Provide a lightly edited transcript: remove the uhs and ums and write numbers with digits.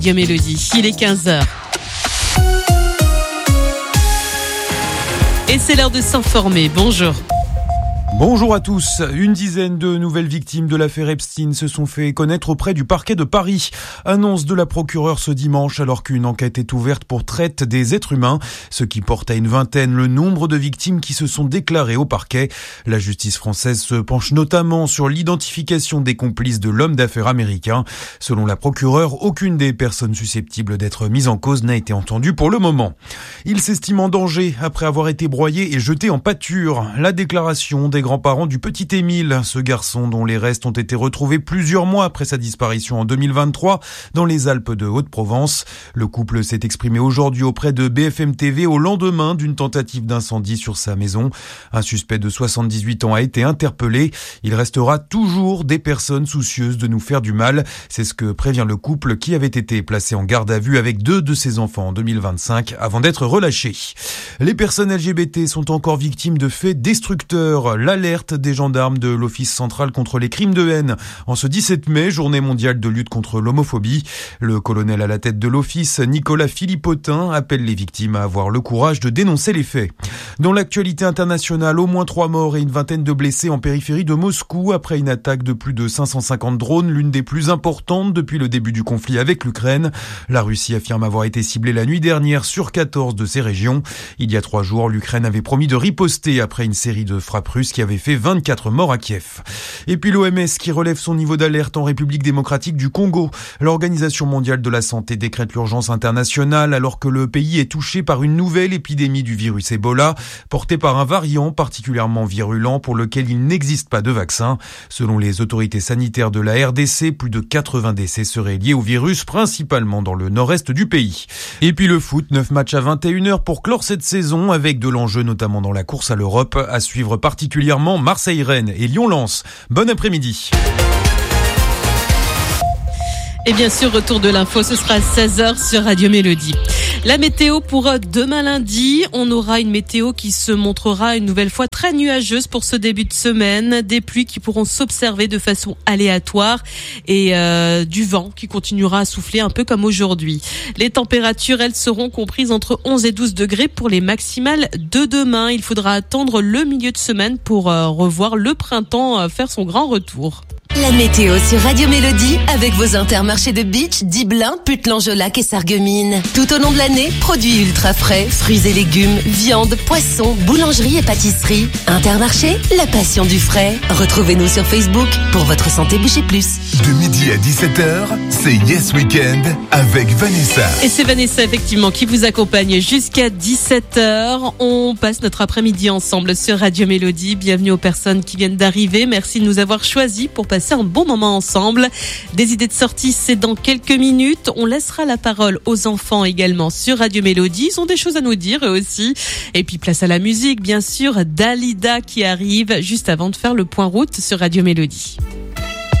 Radio Mélodie, il est 15h. Et c'est l'heure de s'informer. Bonjour. Bonjour à tous. Une dizaine de nouvelles victimes de l'affaire Epstein se sont fait connaître auprès du parquet de Paris. Annonce de la procureure ce dimanche alors qu'une enquête est ouverte pour traite des êtres humains, ce qui porte à une vingtaine le nombre de victimes qui se sont déclarées au parquet. La justice française se penche notamment sur l'identification des complices de l'homme d'affaires américain. Selon la procureure, aucune des personnes susceptibles d'être mises en cause n'a été entendue pour le moment. Il s'estime en danger après avoir été broyé et jeté en pâture. La déclaration des grands-parents du petit Émile, ce garçon dont les restes ont été retrouvés plusieurs mois après sa disparition en 2023 dans les Alpes de Haute-Provence. Le couple s'est exprimé aujourd'hui auprès de BFM TV au lendemain d'une tentative d'incendie sur sa maison. Un suspect de 78 ans a été interpellé. Il restera toujours des personnes soucieuses de nous faire du mal. C'est ce que prévient le couple qui avait été placé en garde à vue avec 2 de ses enfants en 2025 avant d'être relâché. Les personnes LGBT sont encore victimes de faits destructeurs. L'alerte des gendarmes de l'Office central contre les crimes de haine. En ce 17 mai, journée mondiale de lutte contre l'homophobie, le colonel à la tête de l'Office, Nicolas Philippotin, appelle les victimes à avoir le courage de dénoncer les faits. Dans l'actualité internationale, au moins 3 morts et une vingtaine de blessés en périphérie de Moscou après une attaque de plus de 550 drones, l'une des plus importantes depuis le début du conflit avec l'Ukraine. La Russie affirme avoir été ciblée la nuit dernière sur 14 de ces régions. Il y a 3 jours, l'Ukraine avait promis de riposter après une série de frappes russes qui avait fait 24 morts à Kiev. Et puis l'OMS qui relève son niveau d'alerte en République démocratique du Congo. L'Organisation mondiale de la santé décrète l'urgence internationale alors que le pays est touché par une nouvelle épidémie du virus Ebola, portée par un variant particulièrement virulent pour lequel il n'existe pas de vaccin. Selon les autorités sanitaires de la RDC, plus de 80 décès seraient liés au virus, principalement dans le nord-est du pays. Et puis le foot, 9 matchs à 21h pour clore cette saison avec de l'enjeu notamment dans la course à l'Europe, à suivre particulièrement Marseille-Rennes et Lyon-Lens. Bon après-midi. Et bien sûr, retour de l'info, ce sera à 16h sur Radio Mélodie. La météo pour demain lundi, on aura une météo qui se montrera une nouvelle fois très nuageuse pour ce début de semaine. Des pluies qui pourront s'observer de façon aléatoire et du vent qui continuera à souffler un peu comme aujourd'hui. Les températures, elles seront comprises entre 11 et 12 degrés pour les maximales de demain. Il faudra attendre le milieu de semaine pour revoir le printemps faire son grand retour. La météo sur Radio Mélodie avec vos Intermarchés de Beach, Diblin, Putlan-Jolac et Sarreguemines. Tout au long de l'année, produits ultra frais, fruits et légumes, viande, poissons, boulangerie et pâtisserie. Intermarché, la passion du frais. Retrouvez-nous sur Facebook pour votre santé boucher plus. De midi à 17h, c'est Yes Weekend avec Vanessa. Et c'est Vanessa effectivement qui vous accompagne jusqu'à 17h. On passe notre après-midi ensemble sur Radio Mélodie. Bienvenue aux personnes qui viennent d'arriver. Merci de nous avoir choisis pour passer un bon moment ensemble. Des idées de sortie, c'est dans quelques minutes. On laissera la parole aux enfants également sur Radio Mélodie. Ils ont des choses à nous dire eux aussi. Et puis place à la musique, bien sûr. Dalida qui arrive juste avant de faire le point route sur Radio Mélodie.